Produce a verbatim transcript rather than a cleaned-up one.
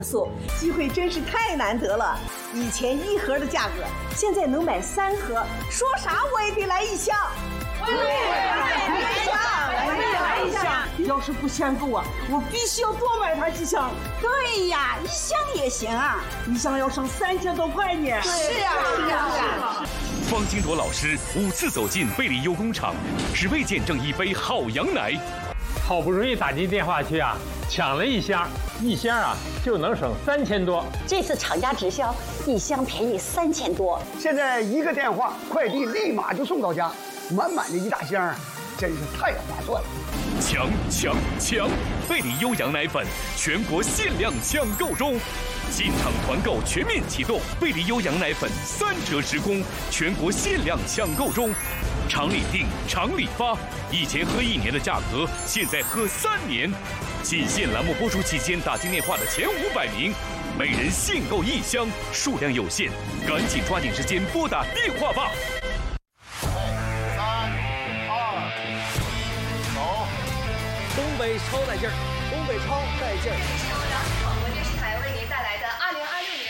素，机会真是太难得了。以前一盒的价格，现在能买三盒，说啥我也得来一箱。对，来一箱，来一箱。要是不嫌够啊，我必须要多买它几箱。 对呀，一箱也行啊， 一箱要省三千多块呢。 是啊，是啊。 方金铎老师五次走进贝利优工厂，只为见证一杯好羊奶。 好不容易打进电话去啊，抢了一箱，一箱啊就能省三千多。 这次厂家直销，一箱便宜三千多。 现在一个电话，快递立马就送到家，满满的一大箱，真是太划算了。 抢抢抢！贝利优羊奶粉全国限量抢购中，进场团购全面启动，贝利优羊奶粉三折直供，全国限量抢购中。厂里订，厂里发，以前喝一年的价格，现在喝三年。仅限栏目播出期间打进电话的前五百名，每人限购一箱，数量有限，赶紧抓紧时间拨打电话吧。 三、二、一，走！ 东北超带劲儿，东北超带劲儿。